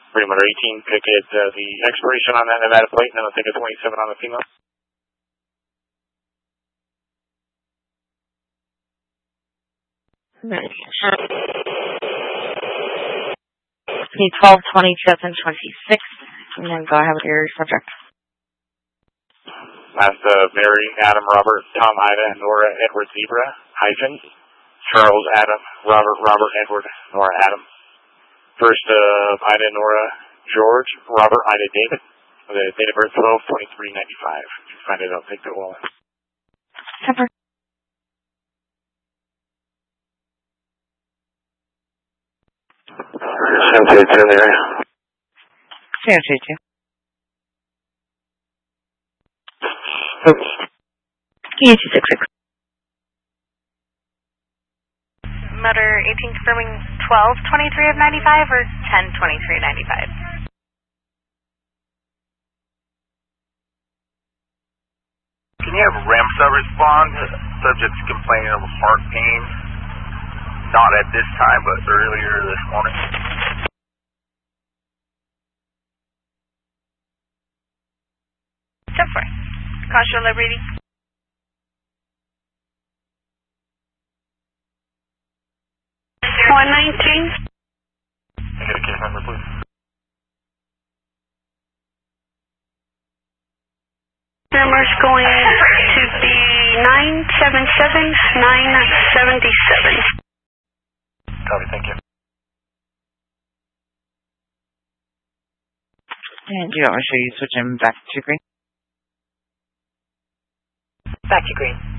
Freeman 18, ticket, the expiration on that Nevada plate, and then I'll take a 27 on the female. Need 12, 27, 26, and then go ahead with your subject. Last, Mary, Adam, Robert, Tom, Ida, Nora, Edward, Zebra, hyphen, Charles, Adam, Robert, Edward, Nora, Adam. First, Ida, Nora, George, Robert, Ida, David. The date of birth 12/23/95. If you find it, I'll take the wallet. September. Sam 2 in the area. Sam 2. EA 266. Motor 18 confirming 12/23 of 95 or 10/23/95? Can you have REMSA respond? Subject's complaining of heart pain. Not at this time, but earlier this morning. Step 4. Caution Liberty. Can I get a case number, please? Number's going to be 977-977. Copy, thank you. And do you want me to show you switch him back to green? Back to green.